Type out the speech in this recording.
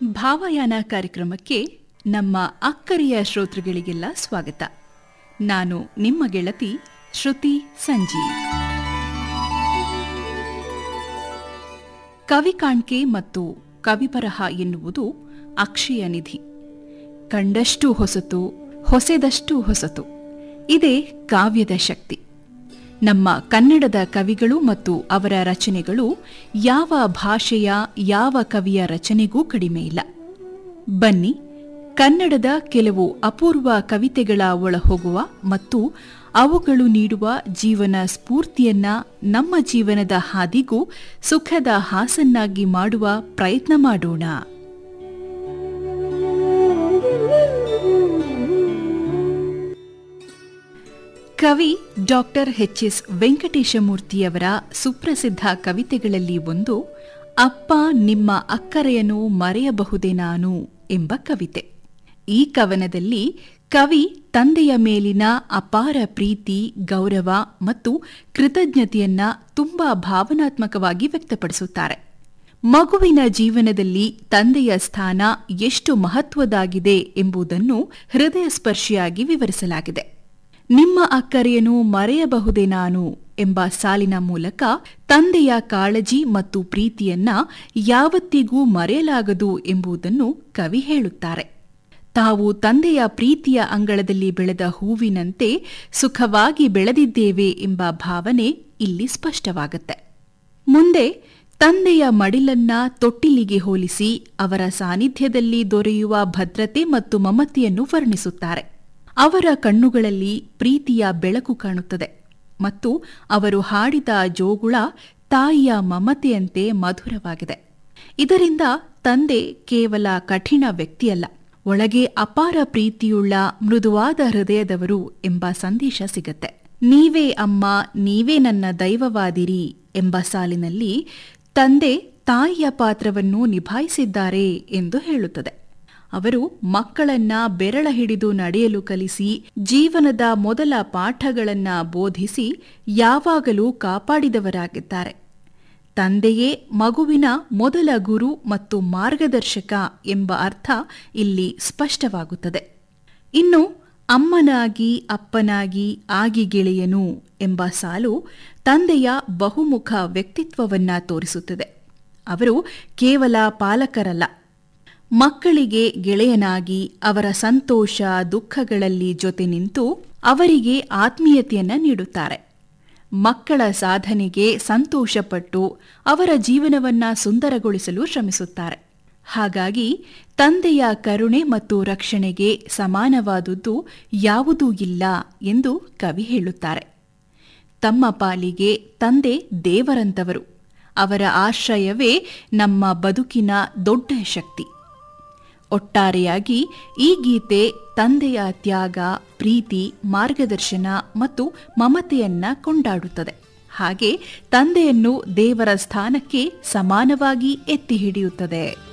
ಭಾವಯಾನ ಕಾರ್ಯಕ್ರಮಕ್ಕೆ ನಮ್ಮ ಅಕ್ಕರಿಯ ಶ್ರೋತೃಗಳಿಗೆಲ್ಲ ಸ್ವಾಗತ. ನಾನು ನಿಮ್ಮ ಗೆಳತಿ ಶ್ರುತಿ ಸಂಜೀವ್. ಕವಿಕಾಣ್ಕೆ ಮತ್ತು ಕವಿಬರಹ ಎನ್ನುವುದು ಅಕ್ಷಯ ನಿಧಿ. ಕಂಡಷ್ಟು ಹೊಸತು, ಹೊಸೆದಷ್ಟು ಹೊಸತು. ಇದೇ ಕಾವ್ಯದ ಶಕ್ತಿ. ನಮ್ಮ ಕನ್ನಡದ ಕವಿಗಳು ಮತ್ತು ಅವರ ರಚನೆಗಳು ಯಾವ ಭಾಷೆಯ ಯಾವ ಕವಿಯ ರಚನೆಗೂ ಕಡಿಮೆ ಇಲ್ಲ. ಬನ್ನಿ, ಕನ್ನಡದ ಕೆಲವು ಅಪೂರ್ವ ಕವಿತೆಗಳ ಒಳಹೋಗುವ ಮತ್ತು ಅವುಗಳು ನೀಡುವ ಜೀವನ ಸ್ಫೂರ್ತಿಯನ್ನ ನಮ್ಮ ಜೀವನದ ಹಾದಿಗೂ ಸುಖದ ಹಾಸನ್ನಾಗಿ ಮಾಡುವ ಪ್ರಯತ್ನ ಮಾಡೋಣ. ಕವಿ ಡಾಕ್ಟರ್ ಎಚ್.ಎಸ್. ವೆಂಕಟೇಶಮೂರ್ತಿಯವರ ಸುಪ್ರಸಿದ್ಧ ಕವಿತೆಗಳಲ್ಲಿ ಒಂದು ಅಪ್ಪ ನಿಮ್ಮ ಅಕ್ಕರೆಯನ್ನು ಮರೆಯಬಹುದೇ ನಾನು ಎಂಬ ಕವಿತೆ. ಈ ಕವನದಲ್ಲಿ ಕವಿ ತಂದೆಯ ಮೇಲಿನ ಅಪಾರ ಪ್ರೀತಿ, ಗೌರವ ಮತ್ತು ಕೃತಜ್ಞತೆಯನ್ನ ತುಂಬಾ ಭಾವನಾತ್ಮಕವಾಗಿ ವ್ಯಕ್ತಪಡಿಸುತ್ತಾರೆ. ಮಗುವಿನ ಜೀವನದಲ್ಲಿ ತಂದೆಯ ಸ್ಥಾನ ಎಷ್ಟು ಮಹತ್ವದಾಗಿದೆ ಎಂಬುದನ್ನು ಹೃದಯಸ್ಪರ್ಶಿಯಾಗಿ ವಿವರಿಸಲಾಗಿದೆ. ನಿಮ್ಮ ಅಕ್ಕರೆಯನ್ನು ಮರೆಯಬಹುದೇ ನಾನು ಎಂಬ ಸಾಲಿನ ಮೂಲಕ ತಂದೆಯ ಕಾಳಜಿ ಮತ್ತು ಪ್ರೀತಿಯನ್ನ ಯಾವತ್ತಿಗೂ ಮರೆಯಲಾಗದು ಎಂಬುದನ್ನು ಕವಿ ಹೇಳುತ್ತಾರೆ. ತಾವು ತಂದೆಯ ಪ್ರೀತಿಯ ಅಂಗಳದಲ್ಲಿ ಬೆಳೆದ ಹೂವಿನಂತೆ ಸುಖವಾಗಿ ಬೆಳೆದಿದ್ದೇವೆ ಎಂಬ ಭಾವನೆ ಇಲ್ಲಿ ಸ್ಪಷ್ಟವಾಗುತ್ತೆ. ಮುಂದೆ ತಂದೆಯ ಮಡಿಲನ್ನ ತೊಟ್ಟಿಲಿಗೆ ಹೋಲಿಸಿ ಅವರ ಸಾನ್ನಿಧ್ಯದಲ್ಲಿ ದೊರೆಯುವ ಭದ್ರತೆ ಮತ್ತು ಮಮತೆಯನ್ನು ವರ್ಣಿಸುತ್ತಾರೆ. ಅವರ ಕಣ್ಣುಗಳಲ್ಲಿ ಪ್ರೀತಿಯ ಬೆಳಕು ಕಾಣುತ್ತದೆ ಮತ್ತು ಅವರು ಹಾಡಿದ ಜೋಗುಳ ತಾಯಿಯ ಮಮತೆಯಂತೆ ಮಧುರವಾಗಿದೆ. ಇದರಿಂದ ತಂದೆ ಕೇವಲ ಕಠಿಣ ವ್ಯಕ್ತಿಯಲ್ಲ, ಒಳಗೆ ಅಪಾರ ಪ್ರೀತಿಯುಳ್ಳ ಮೃದುವಾದ ಹೃದಯದವರು ಎಂಬ ಸಂದೇಶ ಸಿಗತ್ತೆ. ನೀವೇ ಅಮ್ಮ, ನೀವೇ ನನ್ನ ದೈವವಾದಿರಿ ಎಂಬ ಸಾಲಿನಲ್ಲಿ ತಂದೆ ತಾಯಿಯ ಪಾತ್ರವನ್ನು ನಿಭಾಯಿಸಿದ್ದಾರೆ ಎಂದು ಹೇಳುತ್ತದೆ. ಅವರು ಮಕ್ಕಳನ್ನ ಬೆರಳ ಹಿಡಿದು ನಡೆಯಲು ಕಲಿಸಿ ಜೀವನದ ಮೊದಲ ಪಾಠಗಳನ್ನ ಬೋಧಿಸಿ ಯಾವಾಗಲೂ ಕಾಪಾಡಿದವರಾಗಿದ್ದಾರೆ. ತಂದೆಯೇ ಮಗುವಿನ ಮೊದಲ ಗುರು ಮತ್ತು ಮಾರ್ಗದರ್ಶಕ ಎಂಬ ಅರ್ಥ ಇಲ್ಲಿ ಸ್ಪಷ್ಟವಾಗುತ್ತದೆ. ಇನ್ನು ಅಮ್ಮನಾಗಿ ಅಪ್ಪನಾಗಿ ಆಗಿ ಗೆಳೆಯನು ಎಂಬ ಸಾಲು ತಂದೆಯ ಬಹುಮುಖ ವ್ಯಕ್ತಿತ್ವವನ್ನ ತೋರಿಸುತ್ತದೆ. ಅವರು ಕೇವಲ ಪಾಲಕರಲ್ಲ, ಮಕ್ಕಳಿಗೆ ಗೆಳೆಯನಾಗಿ ಅವರ ಸಂತೋಷ ದುಃಖಗಳಲ್ಲಿ ಜೊತೆ ನಿಂತು ಅವರಿಗೆ ಆತ್ಮೀಯತೆಯನ್ನ ನೀಡುತ್ತಾರೆ. ಮಕ್ಕಳ ಸಾಧನೆಗೆ ಸಂತೋಷಪಟ್ಟು ಅವರ ಜೀವನವನ್ನ ಸುಂದರಗೊಳಿಸಲು ಶ್ರಮಿಸುತ್ತಾರೆ. ಹಾಗಾಗಿ ತಂದೆಯ ಕರುಣೆ ಮತ್ತು ರಕ್ಷಣೆಗೆ ಸಮಾನವಾದುದು ಯಾವುದೂ ಇಲ್ಲ ಎಂದು ಕವಿ ಹೇಳುತ್ತಾರೆ. ತಮ್ಮ ಪಾಲಿಗೆ ತಂದೆ ದೇವರಂತವರು. ಅವರ ಆಶ್ರಯವೇ ನಮ್ಮ ಬದುಕಿನ ದೊಡ್ಡ ಶಕ್ತಿ. ಒಟ್ಟಾರೆಯಾಗಿ ಈ ಗೀತೆ ತಂದೆಯ ತ್ಯಾಗ, ಪ್ರೀತಿ, ಮಾರ್ಗದರ್ಶನ ಮತ್ತು ಮಮತೆಯನ್ನ ಕೊಂಡಾಡುತ್ತದೆ. ಹಾಗೆ ತಂದೆಯನ್ನು ದೇವರ ಸ್ಥಾನಕ್ಕೆ ಸಮಾನವಾಗಿ ಎತ್ತಿ ಹಿಡಿಯುತ್ತದೆ.